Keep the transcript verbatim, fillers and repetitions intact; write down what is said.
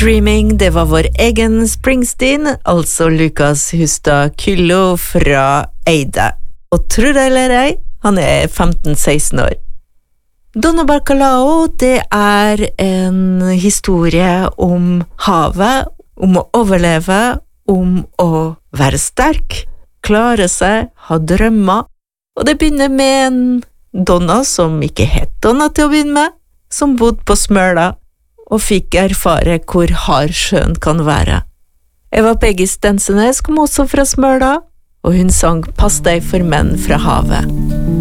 Dreaming, det var vår egen Springsteen, altså Lukas Hustad Kyllo fra Eide. Og tror det eller ei, han er femten seksten år. Donna Bacalao, det er en historie om havet, om å overleve, om å være sterk, klare seg, ha drømmer. Og det begynner med en Donna som ikke het Donna til å begynne med, som bodde på Smøla, og fikk erfare hvor hard sjøen kan være. Eva Peggy Stensenes kom også fra Smøla, og hun sang «Pass deg for menn fra havet».